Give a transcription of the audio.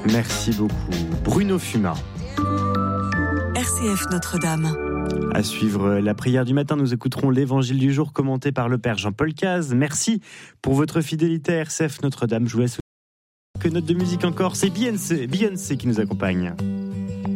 Merci beaucoup. Bruno Fuma. RCF Notre-Dame. À suivre la prière du matin, nous écouterons l'évangile du jour commenté par le Père Jean-Paul Caz. Merci pour votre fidélité à RCF Notre-Dame. Je vous laisse que note de musique encore, c'est Beyoncé qui nous accompagne.